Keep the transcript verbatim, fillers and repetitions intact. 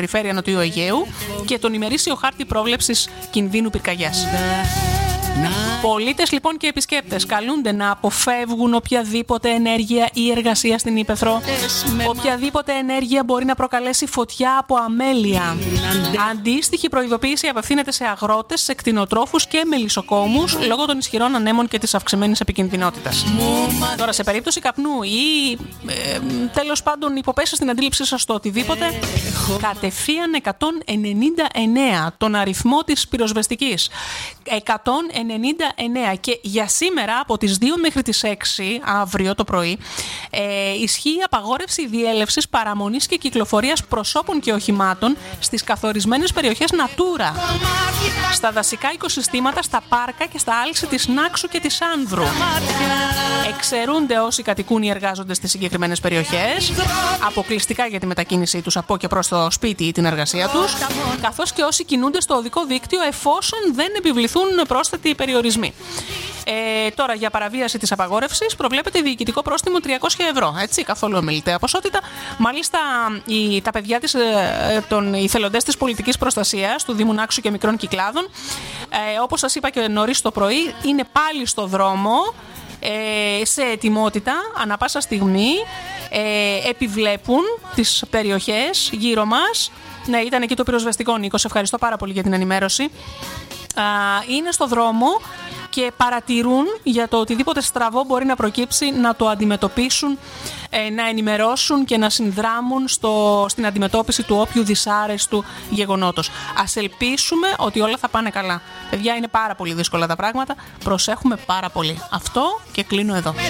περιφέρεια Νοτιού Αιγαίου και τον ημερήσιο χάρτη πρόβλεψης κινδύνου πυρκαγιάς. Πολίτες λοιπόν και επισκέπτες καλούνται να αποφεύγουν οποιαδήποτε ενέργεια ή εργασία στην ύπαιθρο. Οποιαδήποτε ενέργεια μπορεί να προκαλέσει φωτιά από αμέλεια. Αντίστοιχη προειδοποίηση απευθύνεται σε αγρότες, σε κτηνοτρόφους και μελισσοκόμους λόγω των ισχυρών ανέμων και της αυξημένης επικινδυνότητας. Τώρα, σε περίπτωση καπνού ή ε, τέλος πάντων υποπέσει στην αντίληψή σας το οτιδήποτε, κατευθείαν εκατόν ενενήντα εννέα τον αριθμό της πυροσβεστικής. εκατόν ενενήντα εννέα και για σήμερα από τις δύο μέχρι τις έξι αύριο το πρωί ε, ισχύει απαγόρευση διέλευσης, παραμονής και κυκλοφορίας προσώπων και οχημάτων στις καθορισμένες περιοχές Natura, στα δασικά οικοσυστήματα, στα πάρκα και στα άλξη της Νάξου και της Άνδρου. Εξαιρούνται όσοι κατοικούν ή εργάζονται στις συγκεκριμένες περιοχές, αποκλειστικά για τη μετακίνησή τους από και προς το σπίτι ή την εργασία τους, καθώς και όσοι κινούνται στο οδικό δίκτυο εφόσον δεν επιβληθούν πρόσθετοι περιορισμοί. Ε, τώρα, για παραβίαση της απαγόρευσης προβλέπεται διοικητικό πρόστιμο τριακόσια ευρώ. Έτσι, καθόλου αμεληταία ποσότητα. Μάλιστα, οι, τα παιδιά της, ε, των, οι θελοντές της πολιτικής προστασίας του Δήμου Νάξου και Μικρών Κυκλάδων, ε, όπως σας είπα και νωρίς το πρωί, είναι πάλι στο δρόμο, ε, σε ετοιμότητα, ανα πάσα στιγμή, ε, επιβλέπουν τις περιοχές γύρω μας. Ναι, ήταν εκεί το πυροσβεστικό, Νίκο. Σε ευχαριστώ πάρα πολύ για την ενημέρωση. Είναι στο δρόμο και παρατηρούν για το οτιδήποτε στραβό μπορεί να προκύψει, να το αντιμετωπίσουν, να ενημερώσουν και να συνδράμουν στο, στην αντιμετώπιση του όποιου δυσάρεστου γεγονότος. Ας ελπίσουμε ότι όλα θα πάνε καλά. Παιδιά, είναι πάρα πολύ δύσκολα τα πράγματα. Προσέχουμε πάρα πολύ. Αυτό και κλείνω εδώ.